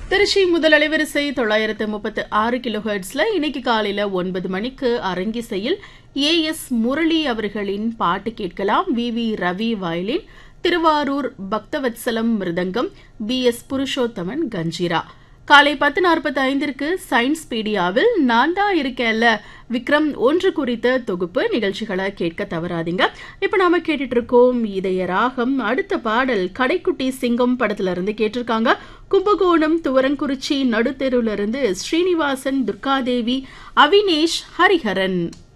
திருச்சி முதல் அலைவரிசை 936 கிலோஹெர்ட்ஸ்ல இன்னைக்கு காலையில 9 மணிக்கு அரங்கிசையில் ஏஎஸ் முரளி அவர்களின் பாட்டு கேட்கலாம். We Ravi violin, Thiruvarur Bhaktavatsalam mridangam, BS Purushothaman kanjira. காலை 10:45 சயின்ஸ் பீடியாவில் நான் தான் இருக்கேன்ல விக்ரம் 1 குறித்த தொகுப்பு நிகழ்ச்சிகளை கேட்க தவறாதீங்க. இப்ப நாம கேட்டுட்டு இருக்கோம் இதய ராகம். அடுத்த பாடல் கடைக்குட்டி சிங்கம் படத்துல இருந்து கேட்டிருக்காங்க. கும்பகோணம் துவரங்குறிச்சி நடுத்தெருவுல இருந்து ஸ்ரீனிவாசன், துர்காதேவி, அவினேஷ், ஹரிஹரன்.